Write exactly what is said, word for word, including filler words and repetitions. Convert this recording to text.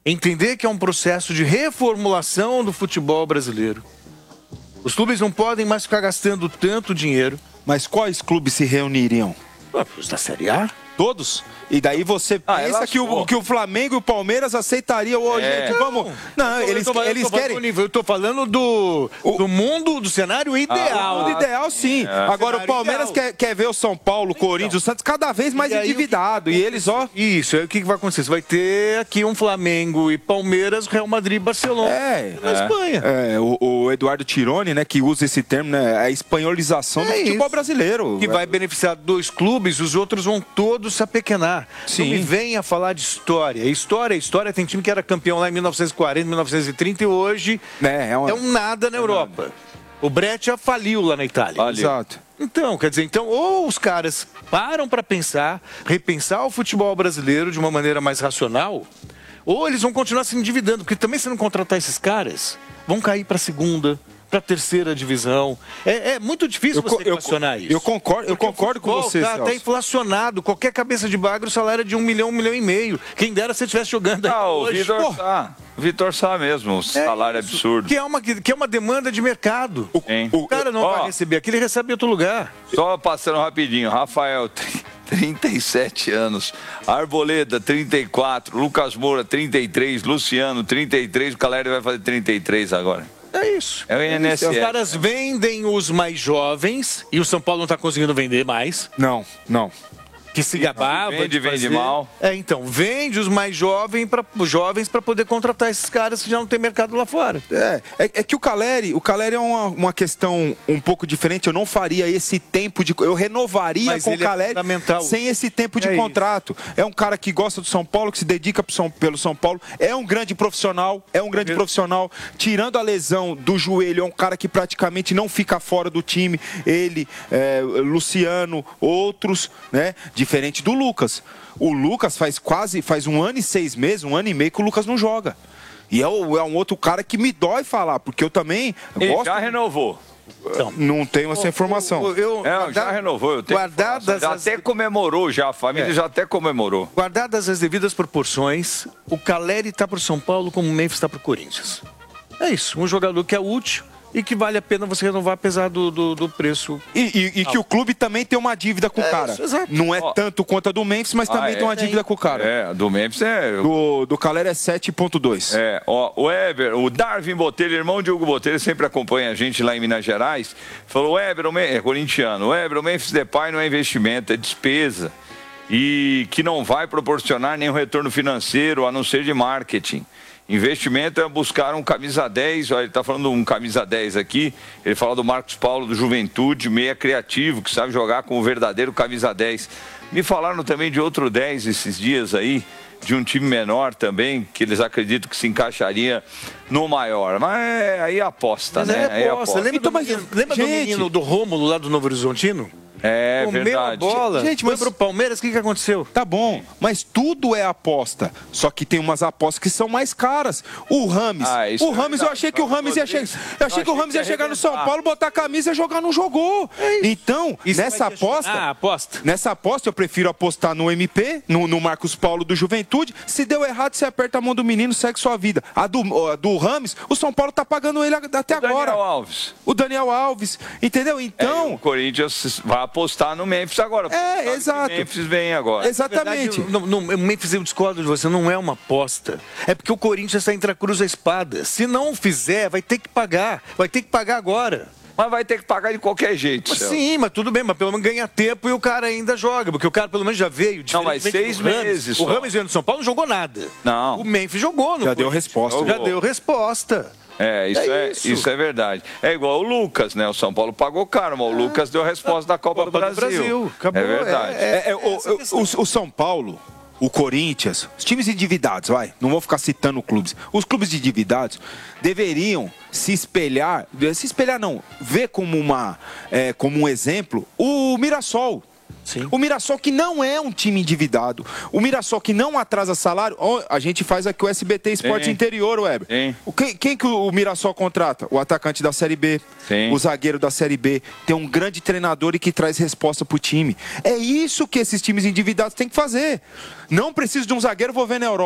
entender que é um processo de reformulação do futebol brasileiro. Os clubes não podem mais ficar gastando tanto dinheiro. Mas quais clubes se reuniriam? Os da Série A? Todos? E daí você Ah, pensa que o, que o Flamengo e o Palmeiras aceitariam hoje, É. gente, vamos... Não, Eu eles, tô falando- eles eu tô falando querem... do nível, eu tô falando do, O- do mundo, do cenário ideal. O ideal, sim. Agora, o Cenário Palmeiras ideal. quer, quer ver o São Paulo, o Corinthians, o Santos cada vez mais E aí, endividado. o que- E eles, ó... Isso, aí o que que vai acontecer? Você vai ter aqui um Flamengo e Palmeiras, Real Madrid e Barcelona É, na Espanha. é, o, o Eduardo Tironi, né, que usa esse termo, né, a espanholização do É futebol isso. brasileiro. Que vai beneficiar dois clubes, os outros vão todos se apequenar. Sim. Não me venha falar de história. História, história, tem time que era campeão lá em mil novecentos e quarenta, mil novecentos e trinta e hoje É, é uma- é um nada na Europa. O Breccia faliu lá na Itália. Olha. Exato. Então, quer dizer, então, ou os caras param para pensar, repensar o futebol brasileiro de uma maneira mais racional, ou eles vão continuar se endividando, porque também se não contratar esses caras, vão cair para a segunda, para a terceira divisão. É, é muito difícil Eu, você co- eu, equacionar isso. eu concordo, eu Porque o concordo com futebol você, tá, tá Celso. inflacionado. Qualquer cabeça de bagre, o salário é de um milhão, um milhão e meio. Quem dera se estivesse jogando aí Ah, o hoje. Vitor Pô, Sá. O Vitor Sá mesmo, o é salário isso. absurdo. Que é, uma, que é uma demanda de mercado. O, Hein? o cara não Ó. vai receber aqui, ele recebe em outro lugar. Só passando rapidinho, Rafael, trinta e sete anos, Arboleda, trinta e quatro, Lucas Moura, trinta e três, Luciano, trinta e três, o Caleri vai fazer trinta e três agora. É isso. É o I N S S. Os caras vendem os mais jovens e o São Paulo não está conseguindo vender mais. Não, não. Que se gabava Vende, de vende fazer. mal. É, então, vende os mais jovens para os jovens para poder contratar esses caras que já não tem mercado lá fora. É, é, é que o Caleri, o Caleri é uma, uma questão um pouco diferente. Eu não faria esse tempo de. Eu renovaria Mas com o ele é Caleri fundamental. sem esse tempo de É contrato. É um cara que gosta do São Paulo, que se dedica pro São, pelo São Paulo. É um grande profissional. É um grande Mesmo. profissional. Tirando a lesão do joelho, é um cara que praticamente não fica fora do time. Ele, é, Luciano, outros, né? Diferente do Lucas. O Lucas faz quase, faz um ano e seis meses, um ano e meio que o Lucas não joga. E é, o- é um outro cara que me dói falar, porque eu também Ele gosto, já renovou. não tenho essa informação. Eu, eu- É, já guarda- renovou. Eu tenho guardadas informação. já as- até comemorou já, a família É. já até comemorou. Guardadas as devidas proporções, o Caleri está para o São Paulo como o Memphis está para o Corinthians. É isso, um jogador que é útil e que vale a pena você renovar apesar do, do, do preço. E, e- e que o clube também tem uma dívida com o É cara. isso, exato. Não é Ó. tanto quanto a do Memphis, mas Ah, também é? tem uma dívida com o cara. É, do Memphis é. Do, do Caleri é sete ponto dois. É, ó, o Eber, o Darwin Botelho, irmão de Hugo Botelho, sempre acompanha a gente lá em Minas Gerais. Falou: o Eber, o Men- é corintiano, o Eber, o Memphis Depay não é investimento, é despesa. E que não vai proporcionar nenhum retorno financeiro, a não ser de marketing. Investimento é buscar um camisa dez, ó, ele está falando um camisa dez aqui, ele fala do Marcos Paulo do Juventude, meia criativo, que sabe jogar com o verdadeiro camisa dez. Me falaram também de outro dez esses dias aí, de um time menor também, que eles acreditam que se encaixaria no maior. Mas é, aí aposta, Mas né? é Aí aposta. Lembra, Então, do, mas, menino, lembra do gente- menino do Rômulo lá do Novo Horizontino? É Comeu verdade. a bola. Gente, Foi mas- pro Palmeiras, o que, que aconteceu? Tá bom, mas tudo é aposta. Só que tem umas apostas que são mais caras. O Rames. Ah, isso o é Rames, eu verdade. achei que o Rames ia chegar. Eu achei que o Rames ia chegar no São arrebentar. Paulo, botar a camisa e jogar, não jogou. Então, E você nessa vai questionar- aposta. Ah, aposta. Nessa aposta, eu prefiro apostar no M P, no, no Marcos Paulo do Juventude. Se deu errado, você aperta a mão do menino, segue sua vida. A do, a do Rames, o São Paulo tá pagando ele até Daniel agora. Alves. O Daniel Alves, entendeu? É, Então, o Corinthians vai apostar no Memphis agora. É, Sabe que exato. O Memphis vem agora. exatamente. Na verdade, não, não, o Memphis, eu discordo de você, não é uma aposta. É porque o Corinthians está entre a cruz e a espada. Se não fizer, vai ter que pagar. Vai ter que pagar agora. Mas vai ter que pagar de qualquer jeito. Mas Celso. sim, mas tudo bem, mas pelo menos ganha tempo e o cara ainda joga, porque o cara pelo menos já veio. Não, mas diferentemente seis do Rames. meses O só. Rames veio do São Paulo não jogou nada. Não. O Memphis jogou. No Já deu Corinthians. resposta. Já Jogou. deu resposta. É, isso é, É isso. isso. é verdade. É igual o Lucas, né? O São Paulo pagou caro, mas o Lucas deu a resposta da Copa, Copa do do Brasil. Brasil. Acabou, É verdade. é- É, é, o, essa questão. o, o São Paulo, o Corinthians, os times endividados, vai, não vou ficar citando clubes. Os clubes endividados deveriam se espelhar, se espelhar não, ver como, uma, é, como um exemplo o Mirassol. Sim. O Mirassol que não é um time endividado. O Mirassol que não atrasa salário. Ó, a gente faz aqui o S B T Esportes Sim. Interior, Weber. Sim. O Quem, quem que o Mirassol contrata? O atacante da Série B. Sim. O zagueiro da Série B. Tem um grande treinador e que traz resposta pro time. É isso que esses times endividados têm que fazer. Não preciso de um zagueiro, vou ver na Europa.